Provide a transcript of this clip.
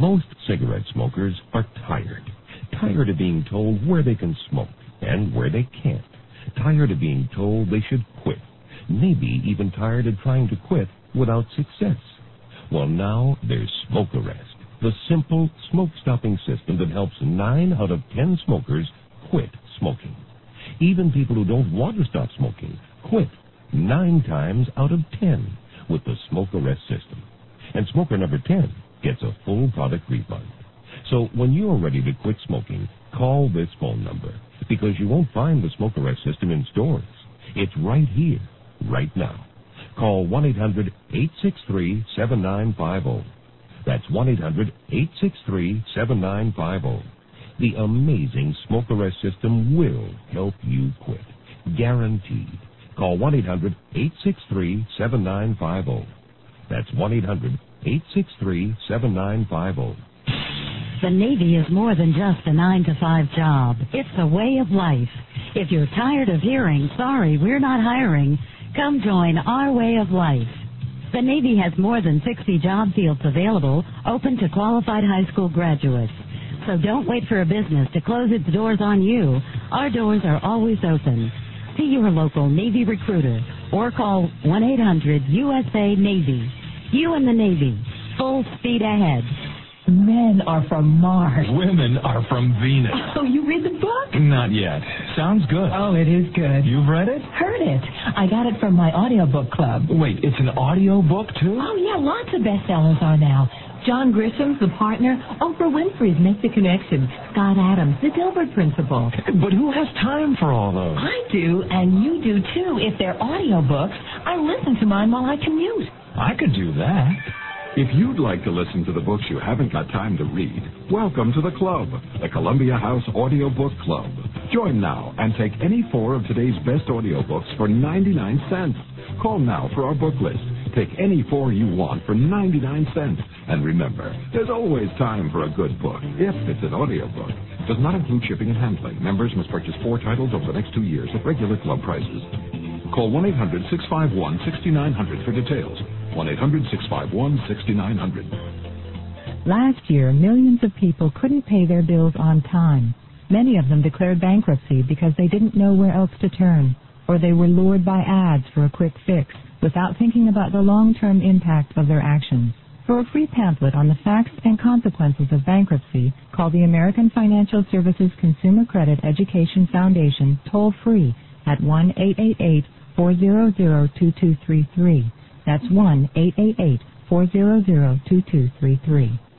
Most cigarette smokers are tired. Tired of being told where they can smoke and where they can't. Tired of being told they should quit. Maybe even tired of trying to quit without success. Well, now there's Smoke Arrest, the simple smoke-stopping system that helps 9 out of 10 smokers quit smoking. Even people who don't want to stop smoking quit 9 times out of 10 with the Smoke Arrest system. And smoker number 10 gets a full product refund. So when you're ready to quit smoking, call this phone number, because you won't find the Smoke Arrest system in stores. It's right here, right now. Call 1-800-863-7950. That's 1-800-863-7950. The amazing Smoke Arrest system will help you quit. Guaranteed. Call 1-800-863-7950. That's 1-800-863-7950. The Navy is more than just a 9-to-5 job. It's a way of life. If you're tired of hearing, sorry, we're not hiring, come join our way of life. The Navy has more than 60 job fields available, open to qualified high school graduates. So don't wait for a business to close its doors on you. Our doors are always open. See your local Navy recruiter or call 1-800-USA-NAVY. You and the Navy, full speed ahead. Men are from Mars. Women are from Venus. Oh, you read the book? Not yet. Sounds good. Oh, it is good. You've read it? Heard it. I got it from my audiobook club. Wait, it's an audio book, too? Oh, yeah, lots of bestsellers are now. John Grisham's The Partner, Oprah Winfrey's Make the Connection, Scott Adams, The Dilbert Principle. But who has time for all those? I do, and you do, too. If they're audiobooks, I listen to mine while I commute. I could do that. If you'd like to listen to the books you haven't got time to read, welcome to the club, the Columbia House Audiobook Club. Join now and take any 4 of today's best audiobooks for 99 cents. Call now for our book list. Take any 4 you want for 99 cents. And remember, there's always time for a good book, if it's an audiobook. Does not include shipping and handling. Members must purchase 4 titles over the next 2 years at regular club prices. Call 1-800-651-6900 for details. 1-800-651-6900. Last year, millions of people couldn't pay their bills on time. Many of them declared bankruptcy because they didn't know where else to turn, or they were lured by ads for a quick fix without thinking about the long-term impact of their actions. For a free pamphlet on the facts and consequences of bankruptcy, call the American Financial Services Consumer Credit Education Foundation toll-free at 1-888-400-2233. That's 1-888-400-2233.